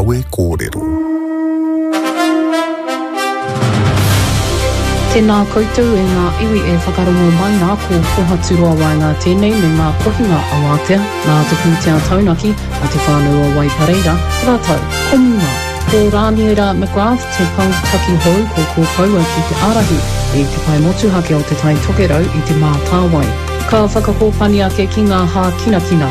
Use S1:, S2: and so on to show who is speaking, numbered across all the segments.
S1: Awe kōrero.
S2: Tēnā koutou e ngā iwi e whakarongo mai ngā ko koha turoa wai ngā tēnei me ngā kohinga awatea, ngā tuku tia taunaki a te whānau a Waipareira, rātau, komunga. Ko Rāniera McGrath te pautaki hou ko paua ki te arahi i te pai motuhake o te tai tokerau i te mātāwai. Ka whakakōpani ake ki ngā hā kinakina.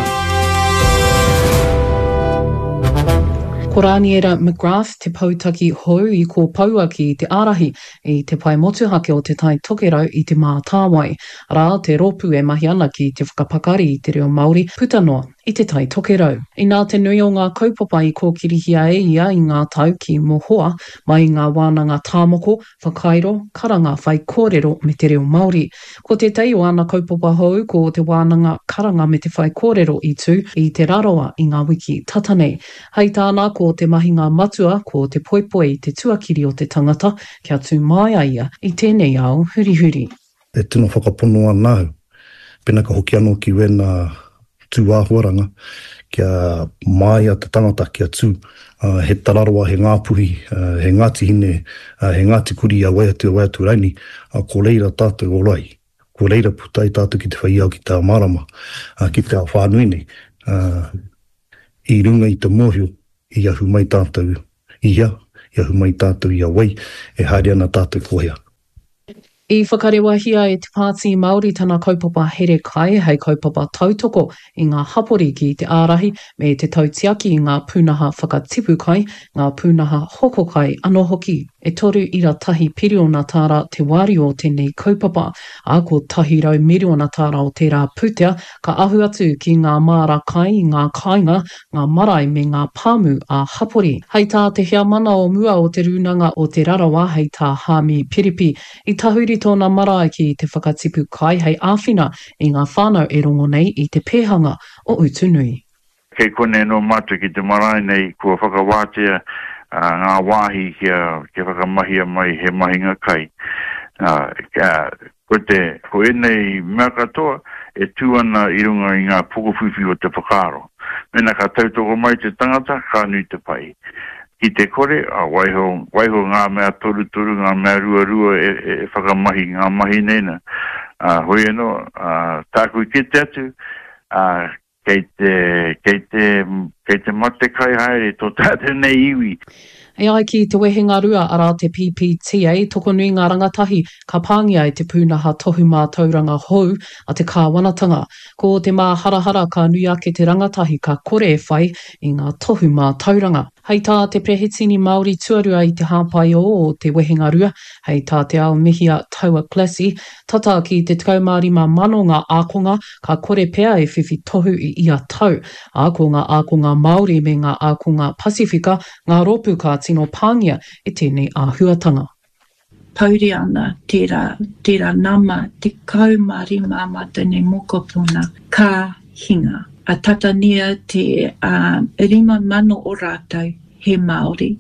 S2: Ko Rāniera McGrath te pautaki hou i ko paua ki te arahi i te pai motuhake o te tai tokerau i te mātāwai. Rā te ropu e mahi ana ki te whakapakari i te reo Māori putanoa i te tai tokerau. I nā te nui o ngā kaupapa i kōkirihia e ia i ngā tau ki mohoa mai ngā wānanga tāmoko, whakairo, karanga whai kōrero me te reo Māori. Ko te tei o ana kaupapa hou ko te wānanga karanga me te whai kōrero i tū i te raroa i ngā wiki tatanei. Hei tāna ko te mahinga matua ko te poepoe i te tuakiri o te tangata kia tū mai a ia i tēnei au hurihuri.
S3: E tino whakapono anau, pena ka hoki anō ki wena tū āhuaranga, kia mai a te tangata kia tū, he tararoa, he ngāpuhi, he ngāti hine, he ngāti kuri a waiatu raini, ko leira tātou o rai, ko leira putai tātou ki te whaiau ki tā marama, ki te whānuine, i runga i te mōhio, i ahu mai tātou ia, i ahu mai tātou ia wai, e haere ana tātou kohea.
S2: I whakarewahia e te pāti Māori tana kaupapa here kai hei kaupapa tautoko i ngā hapori ki te ārahi me te tautiaki i ngā pūnaha whakatipu kai, ngā pūnaha hoko kai anō hoki. E toru ira tahi piriona tāra te wari o tēnei kaupapa, a ko tahi rau miriona tāra o tērā pūtea, ka ahu atu ki ngā māra kai, ngā kāinga, ngā marae me ngā pāmu a hapori. Hei tā te hea mana o mua o te runanga o te rarawa hei tā hāmi piripi, i tahuri tōna marae ki te whakatipu kai hei āwhina i ngā whānau e rongo nei i te pēhanga o Utunui.
S4: Kei kone no matu ki te marae nei kua whakawātea ngā wāhi kia whakamahia mai he mahinga kai. Ko enei mea katoa e tūana i runga i ngā pukuwhiwhi o te whakaro. Mena ka tautoko mai te tangata, ka nui te pai. Ki te kore, waiho ngā mea toru, ngā mea rua e whakamahi, ngā mahi nena. Hoi eno, tāku ki te atu, kei te mate kai haere tō tātou nei iwi.
S2: E ai ki te wehenga rua ara te PPTA, toko nui ngā rangatahi ka pāngia i te pūnaha tohu mā tauranga hou a te kāwanatanga. Ko te mā harahara ka nui ake te rangatahi ka kore e whai i ngā tohu mā tauranga. Hei tā te prehitini Māori tuarua i te hāpai o te wehenga rua, hei tā te ao mihia taua klasi, tata ki te 35 mano ngā ākonga, ka kore pea e whiwhi tohu i ia tau. Ko ngā ākonga Māori me ngā ākonga Pasifika, ngā ropu ka tino pāngia i tēnei āhuatanga.
S5: Pauri ana tērā nama te kaumari māmata nei mokopuna ka hinga. A tatania te 5 mano o rātou he Māori.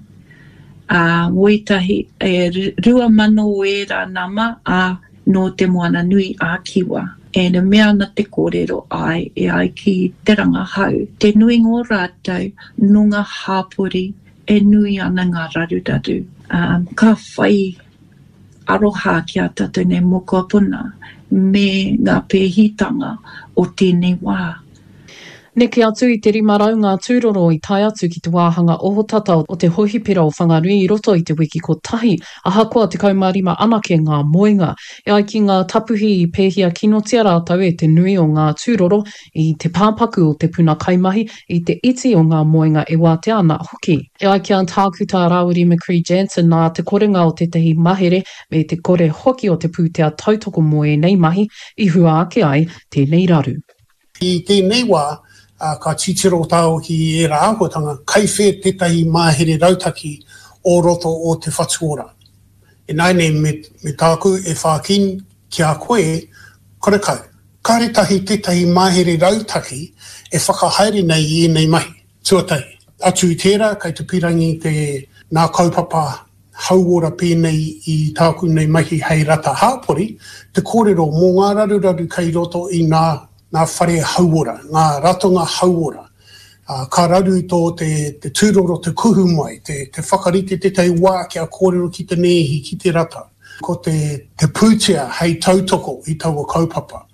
S5: Ngoitahi e 2 mano o e rā nama no te moana nui a Kiwa. E na mea ana te kōrero ai ki te rangahau. Te nui ngō rātou nunga hāpori e nui ana ngā raruraru. Ka whai aroha ki a tātou nei mokopuna me ngā pēhitanga o tēnei wā.
S2: Neke atu i te rimarau ngā tūroro i tai atu ki te wāhanga ohotata o te hohipera o whangarui i roto i te wiki ko tahi, ahakoa te kaumarima anake ngā moenga. E ai ki ngā tapuhi i pēhia kinotia rātau e te nui o ngā tūroro i te pāpaku o te puna kaimahi i te iti o ngā moenga e wā te ana hoki. E ai ki an tākuta Rawiri McCree Jansen nā te korenga o te tehi mahere me te kore hoki o te pūtea tautoko moe nei mahi i hua ake ai tēnei raru.
S6: I tēnei wā, ka titiro tāo ki e rā āhuatanga, kai whē tētahi māhere rautaki o roto o te whatuora. E nai nei me tāku e whākin ki a koe, kore kau. Karetahi tētahi māhere rautaki e whakahaere nei i nei mahi, tuatai. Atu i tērā, kai te pirangi nā kaupapa hauora pēnei i tāku nei mahi hei rata hāpori, te kōrero mō ngā raruraru kai roto i nā whare hauora, ngā ratonga hauora. Ka raru tō te tūroro te kuhu mai, te whakarite te tei wā kia kōrero ki te nehi, ki te rata. Ko te pūtea hei tautoko i taua kaupapa.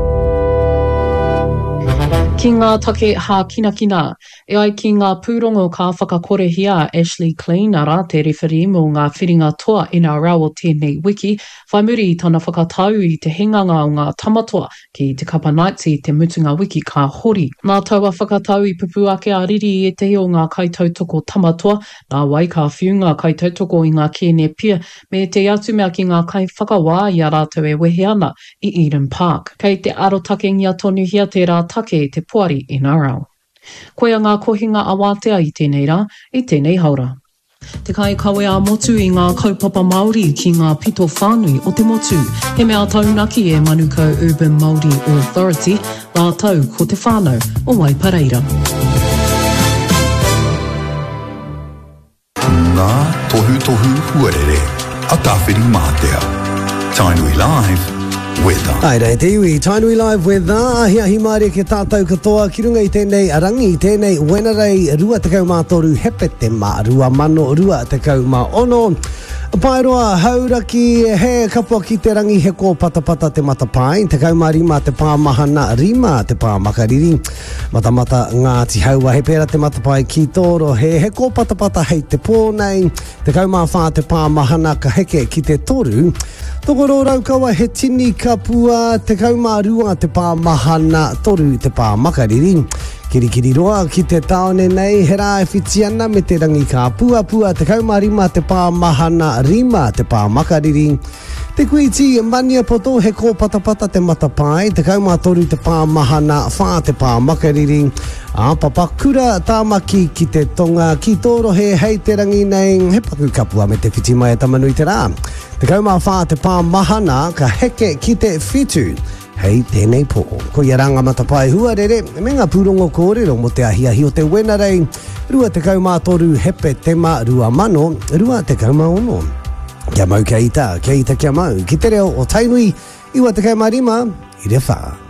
S2: Ki ngā take hākinakina, e ai ki ngā pūrongo ka whakakorehia Ashley Clean ara te rewhiri mō ngā whiringa toa NRL o tēnei wiki, whai muri i tana whakatau i te henganga o ngā tamatoa ki te Kapa Knights i te mutunga wiki ka hori. Nā taua whakatau i pupu ake a riri i te o ngā kaitautoko tamatoa, nā wai ka whiu ngā kaitautoko i ngā kēne pia, me te atu mea ki ngā kai whakawā i a rātou e wehe ana i Eden Park. Kei te arotake ngia tonu hia te rā take te puari NRL. Koia ngā kohinga awatea i tēnei rā, i tēnei haura. Te kai kawe a motu i ngā kaupapa Māori ki ngā pito whānui o te motu. He mea taunaki e Manukau Urban Māori Authority, la tau ko te whānau o Waipareira.
S1: Ngā tohu huarere, a tawhiri mātea. Tainui Live.
S7: Ai rei te iwi, Tainui Live weather, ahi maare ke tātou katoa, ki runga i tēnei arangi, i tēnei wenarei, rua te kaumātoru, hepe te mā, rua mano, rua te kaumā ono. Pairoa, hauraki, he kapua ki te rangi, he ko patapata te matapai, te kaumā rima te pāmahana, rima te pāmakariri, matamata ngāti haua, he pēra te matapai ki tōro, he ko patapata hei te pōnei, te kaumā whā te pāmahana, ka heke ki te toru, tokoro raukawa he tini kapua, te kaumā rua te pāmahana, toru te pāmakariri, kirikiri roa ki te taone nei, he rā e whitiana me te rangi ka pua, te kaumā rima te pāmahana, rima te pāmakariri, te kuiti mania poto he ko patapata te matapai, te kaumā toru te pāmahana, whā te pāmakariri, a papakura tāmaki ki te tonga, ki tōro hei te rangi nei, he paku kapua me te whiti mai e tamanui te rā. Te kaumā whā te pāmahana, ka heke ki te whitu, hei tēnei pō. Ko ia ranga matapai huarere, me ngā pūrongo kōrero mo te ahiahi o te wenarei, rua te kaumā toru hepe tema rua mano, rua te kaumā ono. Kia mau kia ita kia mau, ki te reo o Tainui, iwa te kaumā rima, i re whā.